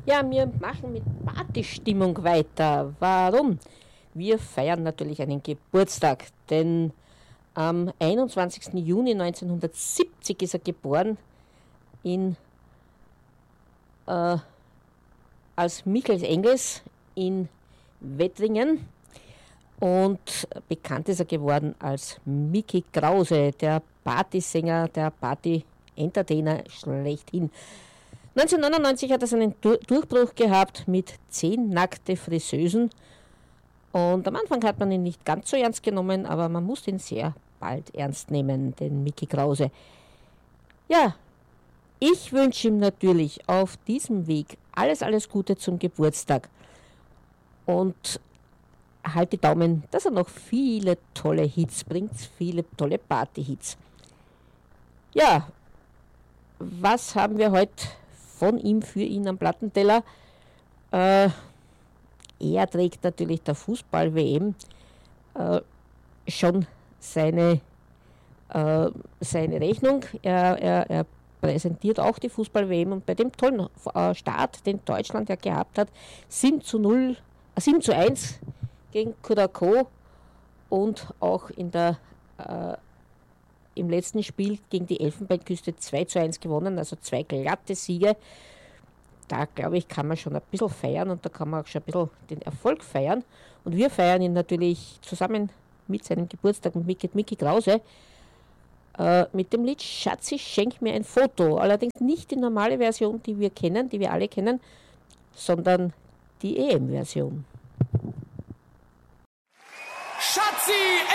Ja, wir machen mit Partystimmung weiter. Warum? Wir feiern natürlich einen Geburtstag, denn am 21. Juni 1970 ist er geboren in, als Michael Engels in Wettringen und bekannt ist er geworden als Mickey Krause, der Partysänger, der Party-Entertainer schlechthin. 1999 hat er seinen Durchbruch gehabt mit 10 nackte Friseusen und am Anfang hat man ihn nicht ganz so ernst genommen, aber man musste ihn sehr bald ernst nehmen, den Mickey Krause. Ja, ich wünsche ihm natürlich auf diesem Weg alles Gute zum Geburtstag und halte die Daumen, dass er noch viele tolle Hits bringt, viele tolle Party-Hits. Ja, was haben wir heute von ihm für ihn am Plattenteller? Er trägt natürlich der Fußball-WM schon seine Rechnung. Er präsentiert auch die Fußball-WM und bei dem tollen Start, den Deutschland ja gehabt hat, 7:1 gegen Curacao und auch im letzten Spiel gegen die Elfenbeinküste 2:1 gewonnen, also 2 glatte Siege. Da, glaube ich, kann man schon ein bisschen feiern und da kann man auch schon ein bisschen den Erfolg feiern. Und wir feiern ihn natürlich zusammen mit seinem Geburtstag mit Mickey Krause mit dem Lied Schatzi, schenk mir ein Foto. Allerdings nicht die normale Version, die wir alle kennen, sondern die EM-Version. Schatzi!